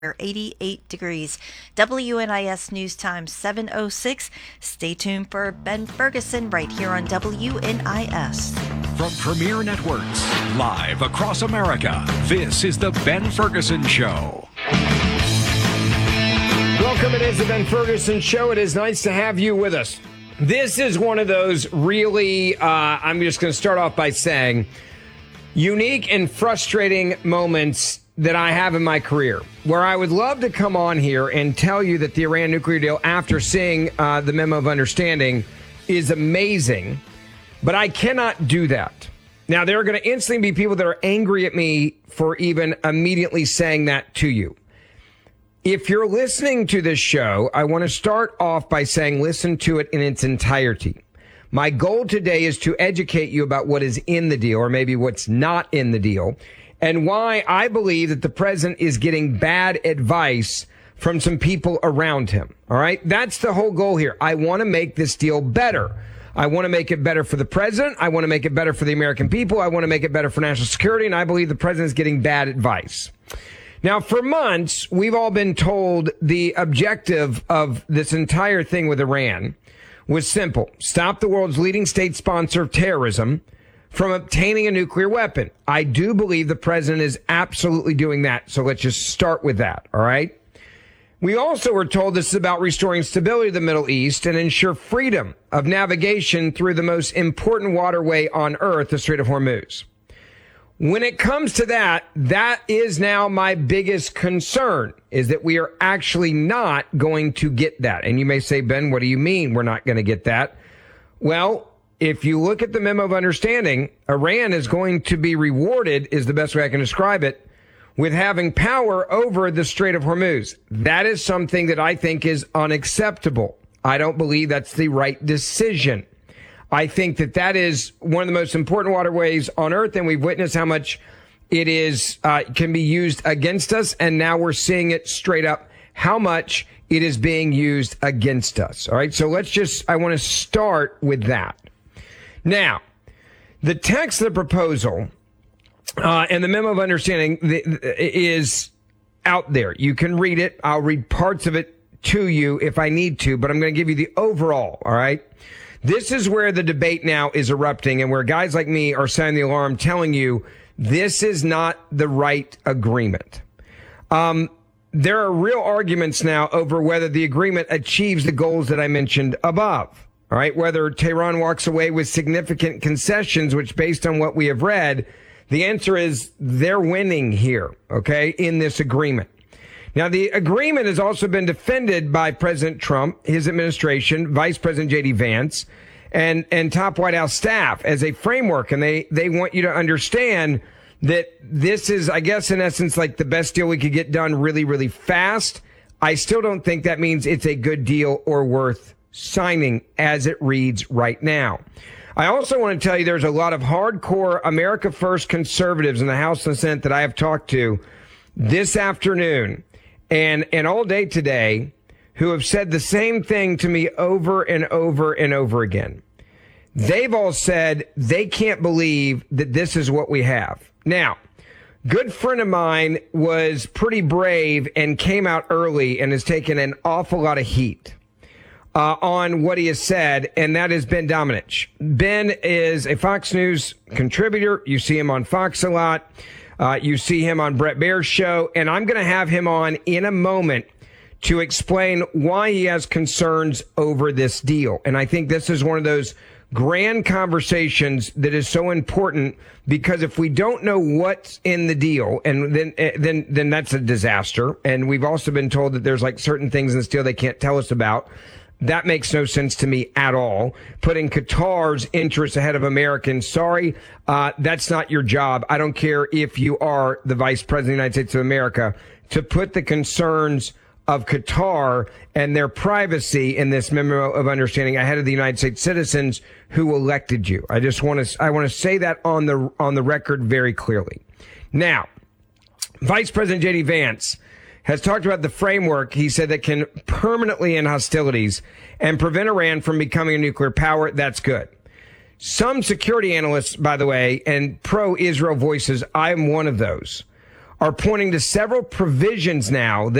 88 degrees. WNIS News Time 7:06. Stay tuned for Ben Ferguson right here on WNIS. From Premier Networks, live across America, this is the Ben Ferguson Show. Welcome, it is the Ben Ferguson Show. It is nice to have you with us. This is one of those really, I'm just going to start off by saying, unique and frustrating moments that I have in my career, where I would love to come on here and tell you that the Iran nuclear deal, after seeing the memo of understanding, is amazing, but I cannot do that. Now, there are going to instantly be people that are angry at me for even immediately saying that to you. If you're listening to this show, I want to start off by saying listen to it in its entirety. My goal today is to educate you about what is in the deal, or maybe what's not in the deal, and why I believe that the president is getting bad advice from some people around him. All right? That's the whole goal here. I want to make this deal better. I want to make it better for the president. I want to make it better for the American people. I want to make it better for national security. And I believe the president is getting bad advice. Now, for months, we've all been told the objective of this entire thing with Iran was simple. Stop the world's leading state sponsor of terrorism from obtaining a nuclear weapon. I do believe the president is absolutely doing that. So let's just start with that. All right. We also were told this is about restoring stability to the Middle East and ensure freedom of navigation through the most important waterway on earth, the Strait of Hormuz. When it comes to that, that is now my biggest concern, is that we are actually not going to get that. And you may say, Ben, what do you mean we're not going to get that? Well, if you look at the memo of understanding, Iran is going to be rewarded, is the best way I can describe it, with having power over the Strait of Hormuz. That is something that I think is unacceptable. I don't believe that's the right decision. I think that that is one of the most important waterways on earth, and we've witnessed how much it is can be used against us, and now we're seeing it straight up how much it is being used against us. All right, so I want to start with that. Now, the text of the proposal and the memo of understanding is out there. You can read it. I'll read parts of it to you if I need to, but I'm going to give you the overall, all right? This is where the debate now is erupting and where guys like me are sounding the alarm telling you this is not the right agreement. There are real arguments now over whether the agreement achieves the goals that I mentioned above. All right, whether Tehran walks away with significant concessions, which based on what we have read, the answer is they're winning here, okay, in this agreement. Now, the agreement has also been defended by President Trump, his administration, Vice President J.D. Vance, and top White House staff as a framework. And they want you to understand that this is, I guess, in essence, like the best deal we could get done really, really fast. I still don't think that means it's a good deal or worth signing as it reads right now. I also want to tell you there's a lot of hardcore America First conservatives in the House and Senate that I have talked to this afternoon and all day today who have said the same thing to me over and over and over again. They've all said they can't believe that this is what we have. Now, good friend of mine was pretty brave and came out early and has taken an awful lot of heat on what he has said, and that is Ben Domenech. Ben is a Fox News contributor. You see him on Fox a lot. You see him on Bret Baier's show, and I'm going to have him on in a moment to explain why he has concerns over this deal. And I think this is one of those grand conversations that is so important, because if we don't know what's in the deal, and then that's a disaster. And we've also been told that there's like certain things in this deal they can't tell us about. That makes no sense to me at all. Putting Qatar's interests ahead of Americans. Sorry, that's not your job. I don't care if you are the Vice President of the United States of America to put the concerns of Qatar and their privacy in this memo of understanding ahead of the United States citizens who elected you. I want to say that on the record very clearly. Now, Vice President J.D. Vance has talked about the framework, he said, that can permanently end hostilities and prevent Iran from becoming a nuclear power. That's good. Some security analysts, by the way, and pro-Israel voices, I'm one of those, are pointing to several provisions now